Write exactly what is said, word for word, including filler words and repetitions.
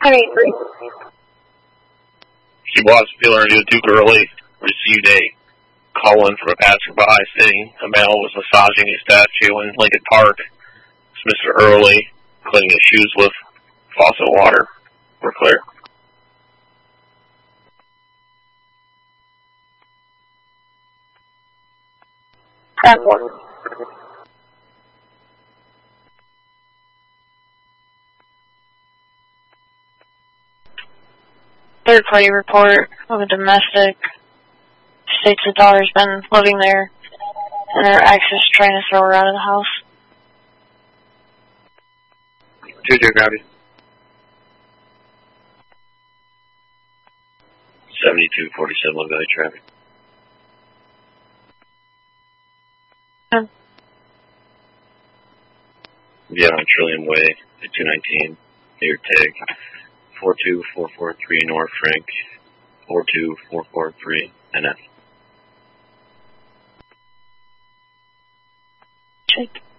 five eight three. She was feeling into Duke early, received a call-in from a passerby saying a male was massaging a statue in Lincoln Park. It's Mister Early cleaning his shoes with faucet water. We're clear. That one. Third party report of a domestic states the daughter's been living there and her ex is trying to throw her out of the house. Two two, copy. seventy-two forty-seven, Low Valley traffic. Hmm. Yeah, on Trillium Way at two nineteen, near Tag. four two four four three North Frank, four two four four three N F. Check.